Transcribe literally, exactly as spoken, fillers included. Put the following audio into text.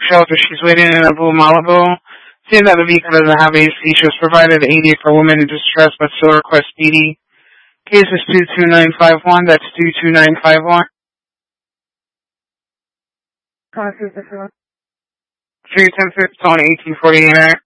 shelter. She's waiting in a Blue Malibu. Seeing that the vehicle doesn't have A C, she was provided aid for women in distress, but still requests speedy. Case is two two nine five one. That's two two nine five one. three ten fifth on eighteen forty-eight.